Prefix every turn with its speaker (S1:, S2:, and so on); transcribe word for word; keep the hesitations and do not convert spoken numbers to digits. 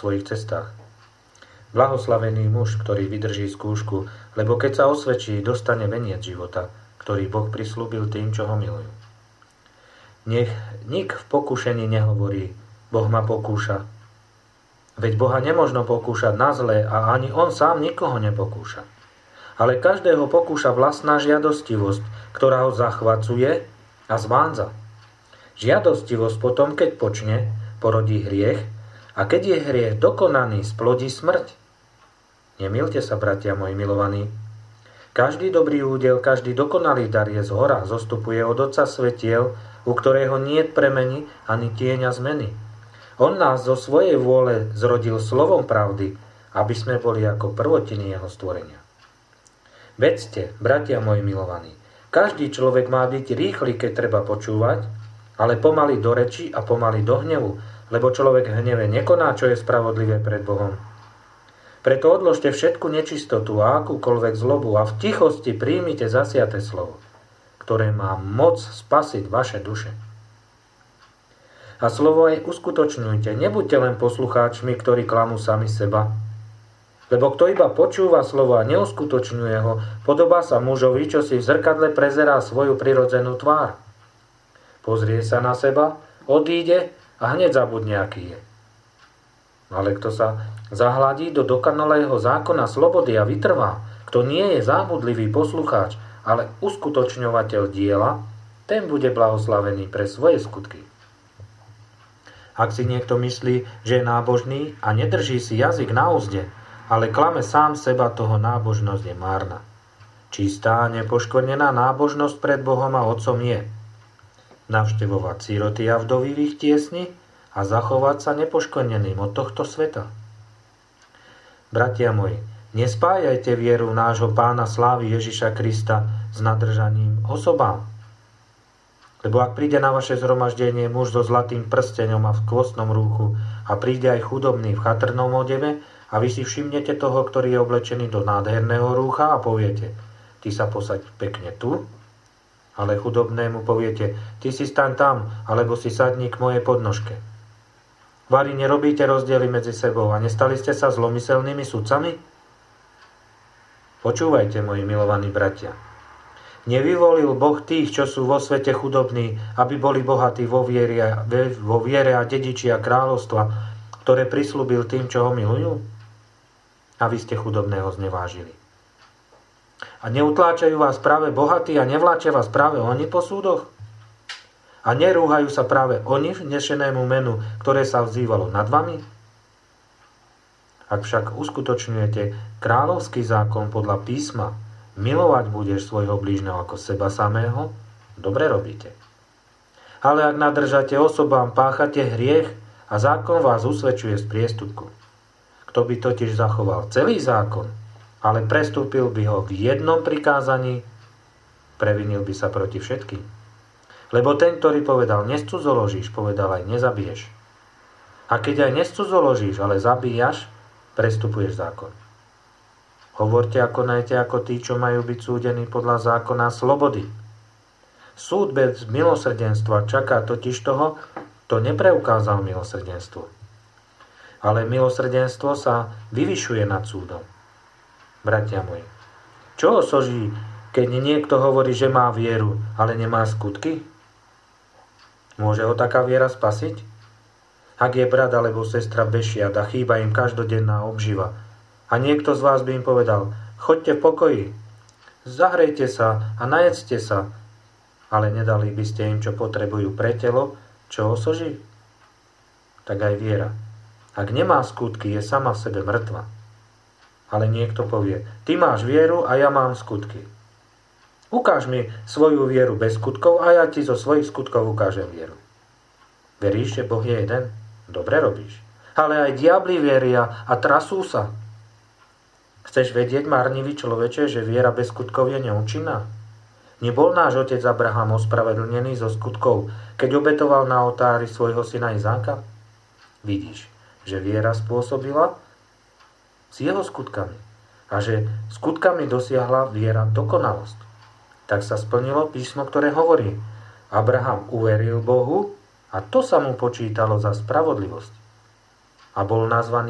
S1: svojich cestách. Blahoslavený muž, ktorý vydrží skúšku, lebo keď sa osvedčí, dostane veniec života, ktorý Boh prislúbil tým, čo ho milujú. Nech nik v pokušení nehovorí, Boh ma pokúša. Veď Boha nemožno pokúšať na zlé a ani on sám nikoho nepokúša. Ale každého pokúša vlastná žiadostivosť, ktorá ho zachvacuje a zvádza. Žiadostivosť potom, keď počne, porodí hriech a keď je hriech dokonaný, splodí smrť. Nemýlte sa, bratia moji milovaní. Každý dobrý údel, každý dokonalý dar je zhora, zostupuje od Otca svetiel, u ktorého niet premeny ani tieňa zmeny. On nás zo svojej vôle zrodil slovom pravdy, aby sme boli ako prvotiny jeho stvorenia. Vedzte, bratia moji milovaní, každý človek má byť rýchly, keď treba počúvať, ale pomaly do reči a pomaly do hnevu, lebo človek v hneve nekoná, čo je spravodlivé pred Bohom. Preto odložte všetku nečistotu a akúkoľvek zlobu a v tichosti príjmite zasiaté slovo, ktoré má moc spasiť vaše duše. A slovo aj uskutočňujte, nebuďte len poslucháčmi, ktorí klamú sami seba. Lebo kto iba počúva slovo a neuskutočňuje ho, podobá sa mužovi, čo si v zrkadle prezerá svoju prirodzenú tvár. Pozrie sa na seba, odíde a hneď zabudne, aký je. Ale kto sa zahladí do dokonalého zákona slobody a vytrvá, kto nie je zábudlivý poslucháč, ale uskutočňovateľ diela, ten bude blahoslavený pre svoje skutky. Ak si niekto myslí, že je nábožný a nedrží si jazyk na úzde, ale klame sám seba, toho nábožnosť je márna. Čistá a nepoškvrnená nábožnosť pred Bohom a Otcom je navštevovať siroty a vdovy v ich tiesni a zachovať sa nepoškvrneným od tohto sveta. Bratia moji, nespájajte vieru nášho Pána slávy Ježiša Krista s nadržaním osobám. Lebo ak príde na vaše zhromaždenie muž so zlatým prsteňom a v kvostnom rúchu a príde aj chudobný v chatrnom odeve a vy si všimnete toho, ktorý je oblečený do nádherného rúcha a poviete, ty sa posaď pekne tu, ale chudobnému poviete, ty si staň tam, alebo si sadni k mojej podnožke. Vari nerobíte rozdiely medzi sebou a nestali ste sa zlomyselnými sudcami? Počúvajte, moji milovaní bratia. Nevyvolil Boh tých, čo sú vo svete chudobní, aby boli bohatí vo viere, vo viere a dedičia kráľovstva, ktoré prislúbil tým, čo ho milujú? A vy ste chudobného znevážili. A neutláčajú vás práve bohatí a nevláčia vás práve oni po súdoch? A nerúhajú sa práve oni vnešenému menu, ktoré sa vzývalo nad vami? Ak však uskutočňujete kráľovský zákon podľa písma, milovať budeš svojho blížneho ako seba samého, dobre robíte. Ale ak nadržate osobám, páchate hriech a zákon vás usvedčuje z priestupku. Kto by totiž zachoval celý zákon, ale prestúpil by ho v jednom prikázaní, previnil by sa proti všetkým. Lebo ten, ktorý povedal nescudzoložíš, povedal aj nezabiješ. A keď aj nescudzoložíš, ale zabíjaš, prestupuješ zákon. Hovorte a konajte ako tí, čo majú byť súdení podľa zákona slobody. Súd bez milosrdenstva čaká totiž toho, kto nepreukázal milosrdenstvo. Ale milosrdenstvo sa vyvyšuje nad súdom. Bratia moji, čo osoží, keď niekto hovorí, že má vieru, ale nemá skutky? Môže ho taká viera spasiť? Ak je brat alebo sestra bešiat a chýba im každodenná obživa, a niekto z vás by im povedal, choďte v pokoji, zahrejte sa a najedzte sa, ale nedali by ste im, čo potrebujú pre telo, čo osoží? Tak aj viera. Ak nemá skutky, je sama v sebe mŕtva. Ale niekto povie, ty máš vieru a ja mám skutky. Ukáž mi svoju vieru bez skutkov a ja ti zo svojich skutkov ukážem vieru. Veríš, že Boh je jeden? Dobre robíš. Ale aj diabli veria a trasú sa. Chceš vedieť, márnivý človeče, že viera bez skutkov je neúčinná? Nebol náš otec Abraham ospravedlnený zo skutkov, keď obetoval na oltári svojho syna Izáka? Vidíš, že viera spôsobila s jeho skutkami a že skutkami dosiahla viera dokonalosť. Tak sa splnilo písmo, ktoré hovorí, Abraham uveril Bohu a to sa mu počítalo za spravodlivosť. A bol nazvaný